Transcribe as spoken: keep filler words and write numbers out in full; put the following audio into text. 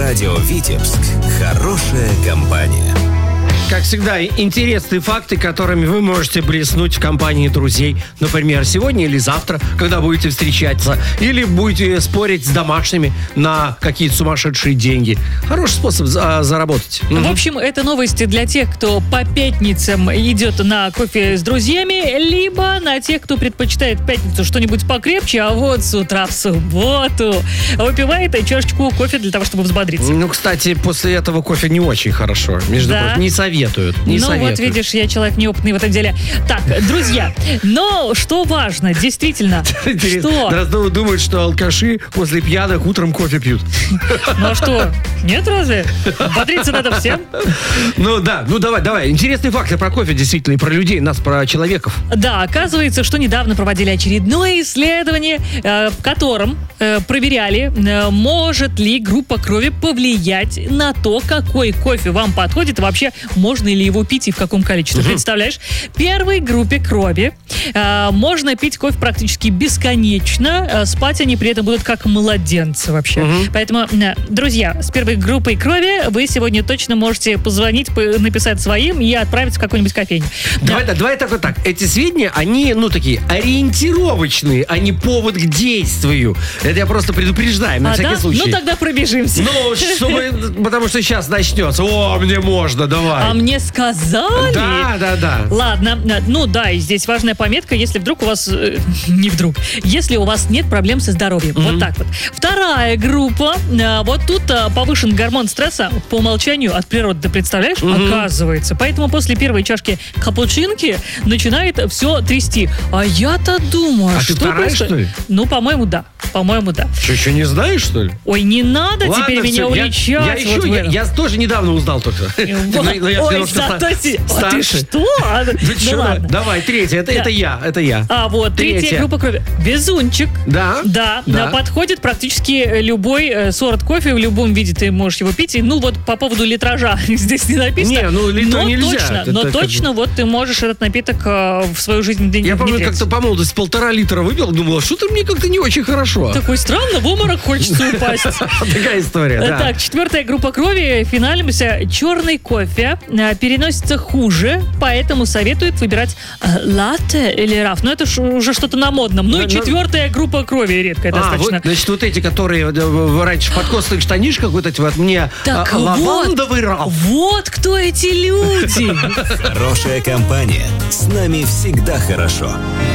Радио Витебск. Хорошая компания. Как всегда, интересные факты, которыми вы можете блеснуть в компании друзей. Например, сегодня или завтра, когда будете встречаться. Или будете спорить с домашними на какие-то сумасшедшие деньги. Хороший способ за- заработать. В общем, это новости для тех, кто по пятницам идет на кофе с друзьями, либо на тех, кто предпочитает в пятницу что-нибудь покрепче, а вот с утра в субботу выпивает чашечку кофе для того, чтобы взбодриться. Ну, кстати, после этого кофе не очень хорошо. Между Да? прочим, не советуют. Не ну советуют. вот видишь, я человек неопытный в этом деле. Так, друзья, но что важно, действительно, что... Дроздова думает, что алкаши после пьяных утром кофе пьют. Ну а что, нет разве? Бодриться надо всем. Ну да, ну давай, давай. Интересные факты про кофе, действительно, и про людей, нас, про человеков. Да, оказывается, что недавно проводили очередное исследование, э, в котором э, проверяли, э, может ли группа крови повлиять на то, какой кофе вам подходит, и вообще можно ли его пить и в каком количестве. Угу. Представляешь? Первой группе крови э, можно пить кофе практически бесконечно, э, спать они при этом будут как младенцы вообще. Угу. Поэтому, э, друзья, с первой группой крови вы сегодня точно можете позвонить, написать своим и отправить в какую-нибудь кофейню. Давай, да. давай так вот так. Эти сведения, они, ну, такие ориентировочные, а не повод к действию. Это я просто предупреждаю, на а, всякий да? случай. Ну, тогда пробежимся. Ну, чтобы, потому что сейчас начнется. О, мне можно, давай. А мне сказали? Да, да, да. Ладно, ну да, и здесь важная пометка, если вдруг у вас, э, не вдруг, если у вас нет проблем со здоровьем. Mm-hmm. Вот так вот. Вторая группа, э, вот тут э, повышен гормон стресса по умолчанию от природы, ты представляешь? Mm-hmm. Оказывается. Поэтому после первой чашки капучинки начинает все трясти. А я-то думаю, а что... ты вторая, просто... что ли? Ну, по-моему, да. По-моему, да. Что, еще не знаешь, что ли? Ой, не надо Ладно, теперь все, меня уличать. Я, я, еще, вот я, я тоже недавно узнал только. Ой, зато ты... А ты что? Ну ладно. Давай, третья. Это я, это я. А вот, третья группа крови. Везунчик. Да? Да. Подходит практически любой сорт кофе, в любом виде ты можешь его пить. И, ну вот по поводу литража здесь не написано. Не, ну литра нельзя. Точно, но точно вот ты можешь этот напиток в свою жизнь внедрить. Я помню, как-то по молодости полтора литра выпил, думала, что-то мне как-то не очень хорошо. Такой странно, в обморок хочется упасть. Такая история, да. Так, четвертая группа крови, финалимся. Черный кофе переносится хуже, поэтому советуют выбирать латте или раф. Но это уже что-то на модном. Ну и четвертая группа крови редкая достаточно. Значит, вот эти, которые раньше в подкостных штанишках, вот эти вот мне лавандовый раф. Вот кто эти люди. Хорошая компания. С нами всегда хорошо.